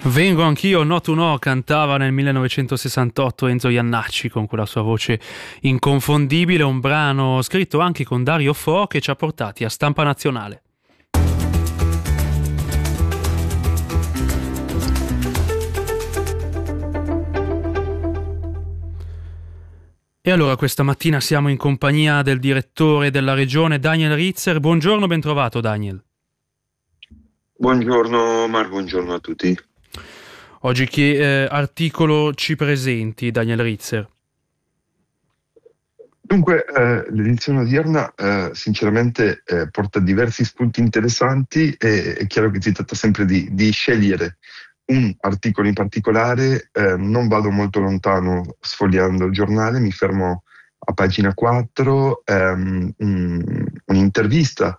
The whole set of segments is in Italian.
Vengo anch'io, No to No, cantava nel 1968 Enzo Jannacci con quella sua voce inconfondibile, un brano scritto anche con Dario Fo che ci ha portati a Stampa Nazionale. E allora questa mattina siamo in compagnia del direttore della regione Daniel Ritzer. Buongiorno, ben trovato Daniel. Buongiorno Mar, buongiorno a tutti. Oggi che articolo ci presenti, Daniel Ritzer? Dunque, l'edizione odierna sinceramente porta diversi spunti interessanti e è chiaro che si tratta sempre di scegliere un articolo in particolare. Non vado molto lontano sfogliando il giornale, mi fermo a pagina 4, un'intervista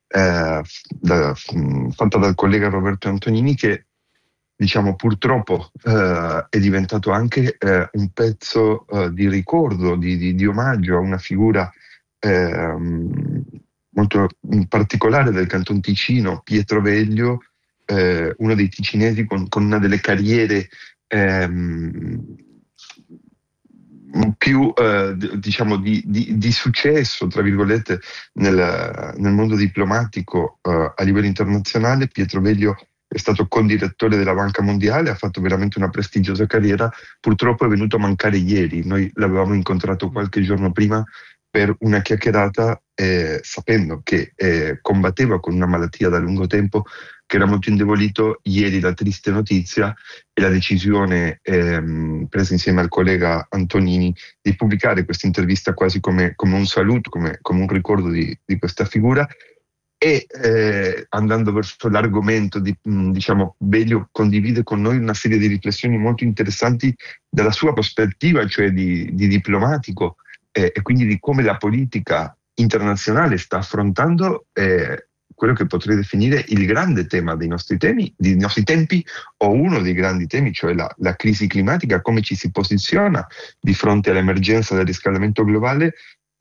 fatta dal collega Roberto Antonini che diciamo purtroppo è diventato anche un pezzo di ricordo, di omaggio a una figura molto particolare del Canton Ticino, Pietro Veglio, uno dei ticinesi con una delle carriere più diciamo di successo, tra virgolette, nel mondo diplomatico a livello internazionale. Pietro Veglio è stato condirettore della Banca Mondiale, ha fatto veramente una prestigiosa carriera, purtroppo è venuto a mancare ieri. Noi l'avevamo incontrato qualche giorno prima per una chiacchierata, sapendo che combatteva con una malattia da lungo tempo, che era molto indebolito. Ieri la triste notizia e la decisione presa insieme al collega Antonini di pubblicare questa intervista quasi come un saluto, come un ricordo di questa figura. E andando verso l'argomento, diciamo, Veglio condivide con noi una serie di riflessioni molto interessanti dalla sua prospettiva, cioè di diplomatico, e quindi di come la politica internazionale sta affrontando quello che potrei definire il grande tema dei nostri tempi, o uno dei grandi temi, cioè la crisi climatica, come ci si posiziona di fronte all'emergenza del riscaldamento globale.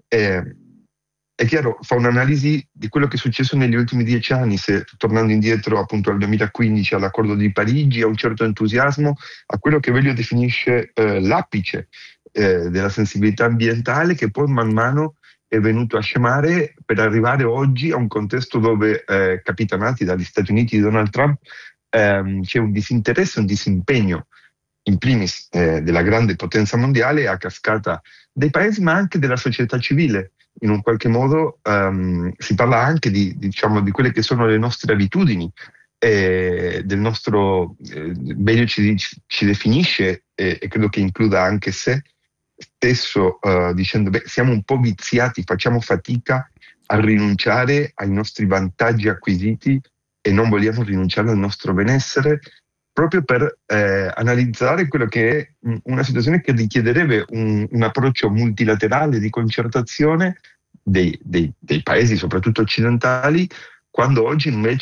È chiaro, fa un'analisi di quello che è successo negli ultimi 10 anni, tornando indietro appunto al 2015, all'accordo di Parigi, a un certo entusiasmo, a quello che Veglio definisce l'apice della sensibilità ambientale, che poi man mano è venuto a scemare per arrivare oggi a un contesto dove, capitanati dagli Stati Uniti di Donald Trump, c'è un disinteresse, un disimpegno, in primis della grande potenza mondiale, a cascata dei paesi, ma anche della società civile. In un qualche modo si parla anche diciamo, di quelle che sono le nostre abitudini, del nostro Beglio ci definisce, e credo che includa anche sé stesso, dicendo siamo un po' viziati, facciamo fatica a rinunciare ai nostri vantaggi acquisiti e non vogliamo rinunciare al nostro benessere, proprio per analizzare quello che è una situazione che richiederebbe un approccio multilaterale di concertazione dei paesi, soprattutto occidentali, quando oggi invece